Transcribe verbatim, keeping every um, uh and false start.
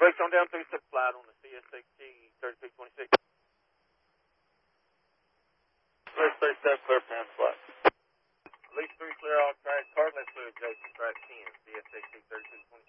Brakes on down through six flight on the C S H T thirty-two twenty-six. Brakes thirty-seven, clear pan flat. At least three clear all track, cartilage fluid, Jason, track ten, C S H T thirty-two twenty-six.